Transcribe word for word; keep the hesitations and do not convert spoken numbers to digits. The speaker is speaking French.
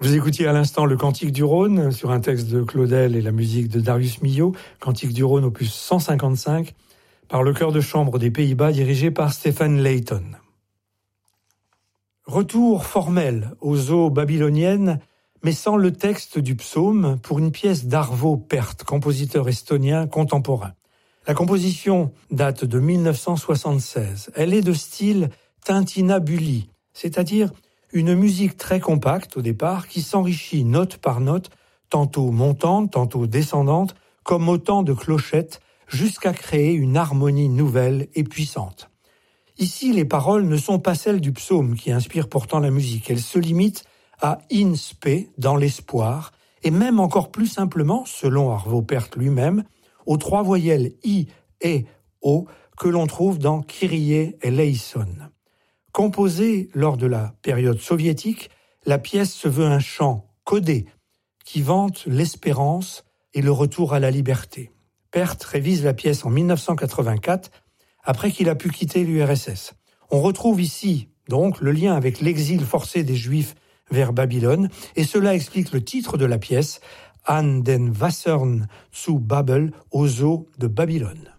Vous écoutiez à l'instant le Cantique du Rhône sur un texte de Claudel et la musique de Darius Milhaud, Cantique du Rhône opus cent cinquante-cinq, par le chœur de chambre des Pays-Bas dirigé par Stephen Layton. Retour formel aux eaux babyloniennes, mais sans le texte du psaume, pour une pièce d'Arvo Pärt, compositeur estonien contemporain. La composition date de mille neuf cent soixante-seize. Elle est de style tintinnabuli, c'est-à-dire une musique très compacte au départ qui s'enrichit note par note, tantôt montante, tantôt descendante, comme autant de clochettes, jusqu'à créer une harmonie nouvelle et puissante. Ici, les paroles ne sont pas celles du psaume qui inspire pourtant la musique. Elles se limitent à in spe, dans l'espoir, et même encore plus simplement, selon Arvo Pärt lui-même, aux trois voyelles i, e, o que l'on trouve dans Kyrie eleison. Composée lors de la période soviétique, la pièce se veut un chant codé qui vante l'espérance et le retour à la liberté. Pärt révise la pièce en mille neuf cent quatre-vingt-quatre, après qu'il a pu quitter l'U R S S. On retrouve ici, donc, le lien avec l'exil forcé des Juifs vers Babylone, et cela explique le titre de la pièce, An den Wassern zu Babel, aux eaux de Babylone.